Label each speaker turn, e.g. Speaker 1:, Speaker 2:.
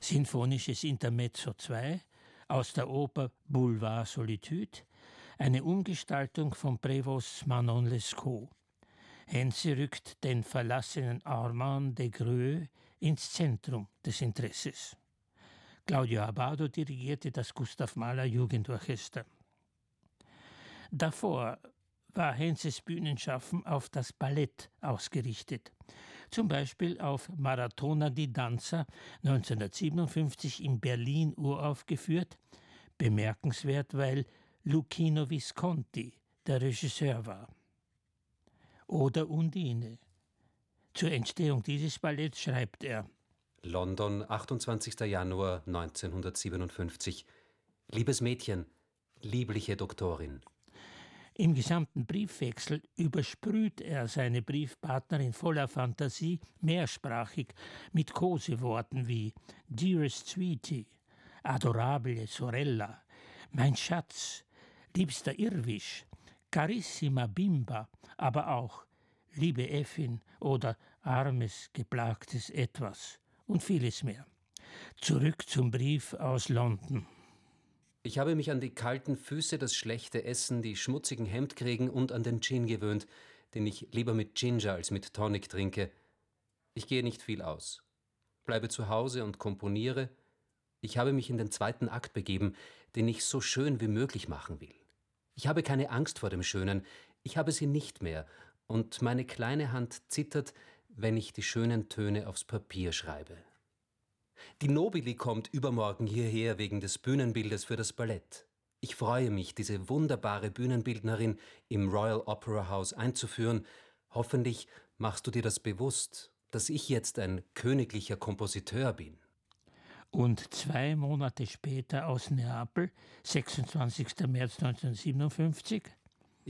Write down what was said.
Speaker 1: Sinfonisches Intermezzo 2 aus der Oper Boulevard Solitude, eine Umgestaltung von Prévosts Manon Lescaut. Henze rückt den verlassenen Armand de Greux ins Zentrum des Interesses. Claudio Abbado dirigierte das Gustav Mahler Jugendorchester. Davor war Henzes Bühnenschaffen auf das Ballett ausgerichtet. Zum Beispiel auf Maratona di Danza 1957 in Berlin uraufgeführt. Bemerkenswert, weil Luchino Visconti der Regisseur war. Oder Undine. Zur Entstehung dieses Balletts schreibt er:
Speaker 2: London, 28. Januar 1957. Liebes Mädchen, liebliche Doktorin.
Speaker 1: Im gesamten Briefwechsel übersprüht er seine Briefpartnerin voller Fantasie, mehrsprachig, mit Koseworten wie Dearest Sweetie, Adorabile Sorella, Mein Schatz, liebster Irrwisch, Carissima Bimba, aber auch Liebe Äffin oder armes, geplagtes Etwas und vieles mehr. Zurück zum Brief aus London.
Speaker 2: Ich habe mich an die kalten Füße, das schlechte Essen, die schmutzigen Hemdkriegen und an den Gin gewöhnt, den ich lieber mit Ginger als mit Tonic trinke. Ich gehe nicht viel aus. Bleibe zu Hause und komponiere. Ich habe mich in den zweiten Akt begeben, den ich so schön wie möglich machen will. Ich habe keine Angst vor dem Schönen, ich habe sie nicht mehr, und meine kleine Hand zittert, wenn ich die schönen Töne aufs Papier schreibe. Die Nobili kommt übermorgen hierher wegen des Bühnenbildes für das Ballett. Ich freue mich, diese wunderbare Bühnenbildnerin im Royal Opera House einzuführen. Hoffentlich machst du dir das bewusst, dass ich jetzt ein königlicher Kompositeur bin.
Speaker 1: Und 2 Monate später aus Neapel, 26. März 1957,